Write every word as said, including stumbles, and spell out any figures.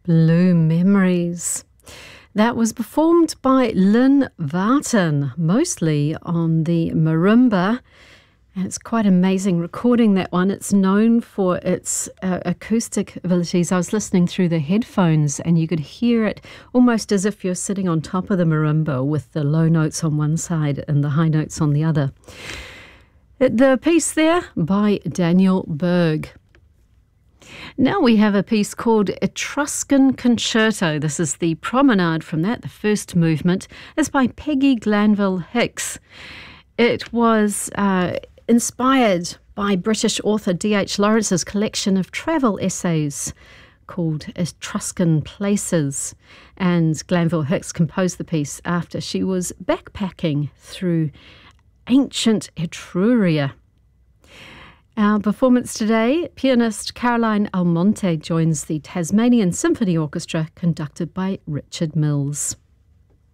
Blue Memories. That was performed by Lynn Vartan, mostly on the marimba. And it's quite amazing recording that one. It's known for its uh, acoustic abilities. I was listening through the headphones and you could hear it almost as if you're sitting on top of the marimba with the low notes on one side and the high notes on the other. The piece there by Daniel Berg. Now we have a piece called Etruscan Concerto. This is the promenade from that, the first movement. It's by Peggy Glanville Hicks. It was uh, inspired by British author D H Lawrence's collection of travel essays called Etruscan Places. And Glanville Hicks composed the piece after she was backpacking through ancient Etruria. Our performance today, pianist Caroline Almonte joins the Tasmanian Symphony Orchestra conducted by Richard Mills.